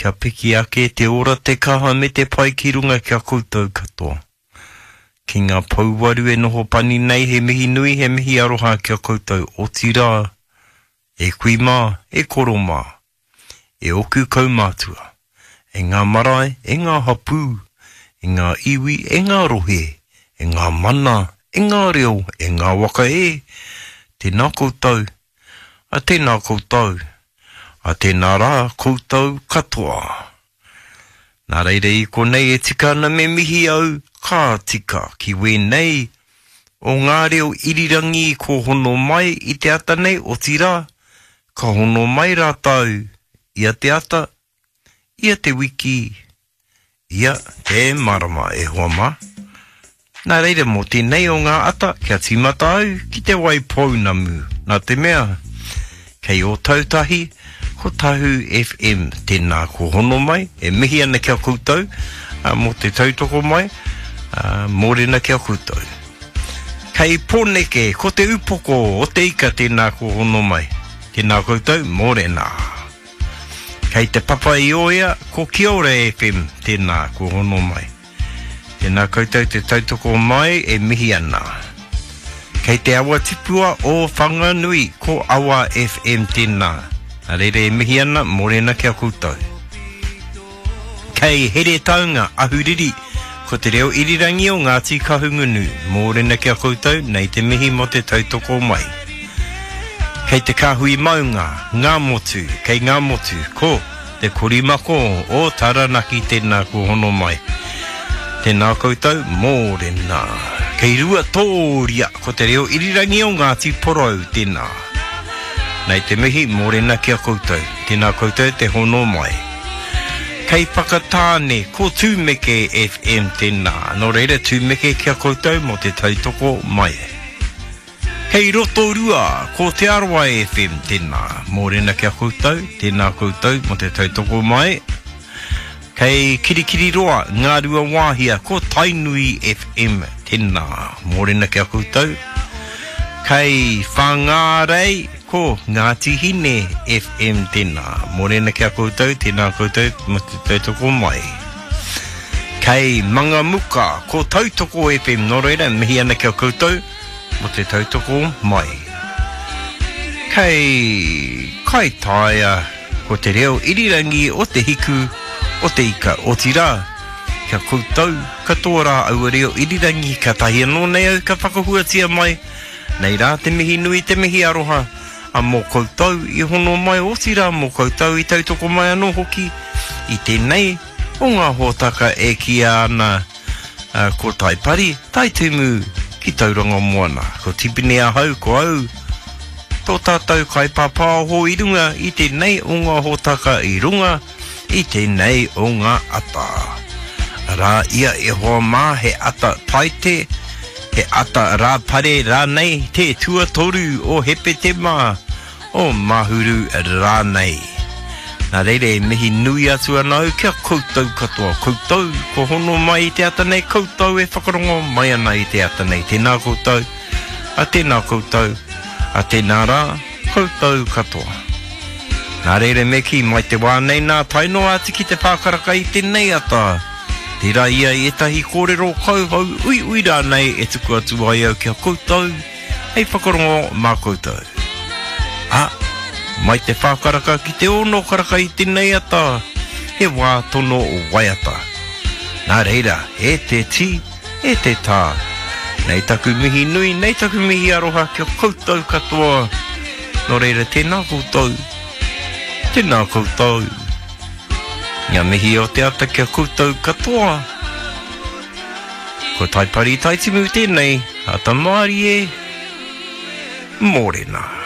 Kia piki ake te ora te kaha me te pai ki runga kia koutou katoa. Ki ngā pauwaru e noho pani nei he mihi nui he mihi aroha kia koutou o tira. E kui mā, e koro mā. E oku kaumātua. E ngā marae, e ngā hapū. E ngā iwi, e ngā rohe. E ngā mana, e ngā reo, e ngā waka e. Tēnā koutou. A tēnā koutou. A tēnā rā koutou katoa. Nā reire I konei e tika na me mihi au, ka tika ki wēnei. O ngā reo irirangi ko hono mai I te ata nei o tira. Ka hono mai rātau, ia te ata, ia te wiki, ia te marama e hoa mā. Nā reire mō tēnei o ngā ata, kia tīmata au, ki te wai pounamu. Nā te mea, kei o tautahi, ko Tahu FM, tēnā ko hono mai, e mihi ana kia koutou, mō te tautoko mai, mōrena kia koutou. Kei pōneke, ko te upoko, o te ika tēnā ko hono mai, tēnā koutou, mōrena. Kei te papa I oia, ko Kiora FM, tēnā ko hono mai. Tēnā koutou te tautoko mai, e mihi ana. Kei te awa tipua o Whanganui, ko Awa FM tēnā. A reire e mihi ana, mōrena kia koutou. Kei here taunga, ahuriri, ko te reo irirangi o Ngāti Kahungunu, mōrena kia koutou, nei te mihi mo te tautoko mai. Kei te kahui maunga, ngā motu, kei ngā motu, ko te korimako o Taranaki tēnā ko hono mai. Tēnā koutou, mōrena. Kei rua tōria, ko te reo irirangi o Ngāti Porou tēnā. Nei te mihi, mōrena kia koutou, tēnā koutou te hono mai. Kei whakatāne, ko Tūmeke FM tēnā, no reira Tūmeke kia koutou mo te tautoko mai. Kei Rotorua, ko Te Arawa FM tēnā, mōrena kia koutou, tēnā koutou mo te tautoko mai. Kei Kirikiriroa, Ngā Rua Wāhia, ko Tainui FM tēnā, mōrena kia koutou. Kei Whangārei, ko Ngāti Hine FM tēnā, mōrena kia koutou, tēnā koutou mo te tautoko mai. Kei Mangamuka, ko Tautoko FM, no reira, mihi ana kia koutou, mo te tautoko mai. Kei Kaitaia, ko te reo irirangi o te hiku, o te ika, o tira. Kia koutou, katoa rā aua reo irirangi, ka tahi anō nei au, ka whakahuatia mai. Nei rā te mihi nui, te mihi aroha. A mō koutou I hono mai o tira, mō koutou I tautoko mai anō hoki. I tēnei, o ngā hōtaka e kia ana ko taipari, taitumu ki tauranga moana. Ko tipine a hau, ko au. Tō tātou kai pāpā ho I runga, I tēnei o ngā hōtaka I runga, I tēnei o ngā ata. Rā ia e hoa mā he ata taite, he ata rā pare rā nei, te tua toru o hepe te mā, o mahuru rā nei. Nā reire mihi nui atu anau, kia koutou katoa, koutou, ko hono mai I te ata nei, koutou e whakarongo mai ana I te ata nei, tēnā koutou, a tēnā koutou, a tēnā rā, koutou katoa. Nā reire meki, mai te wānei nā tainoa ati ki te pākaraka I tēnei ata, tira ia I etahi kōrero kauhau, ui rā nei e tuku atu ai au kia koutou, hei whakarongo mā koutou. Mai te whākaraka ki te ono karaka I tēnei ata, he wā tono o waiata. Nā reira, e te ti, e te tā. Nei taku mihi nui, nei taku mihi aroha kia koutou katoa. No reira, tēnā koutou, tēnā koutou. Ngā mihi o te ata kia koutou katoa. Ko taipari taitimu tēnei, ata maari e, mōrena.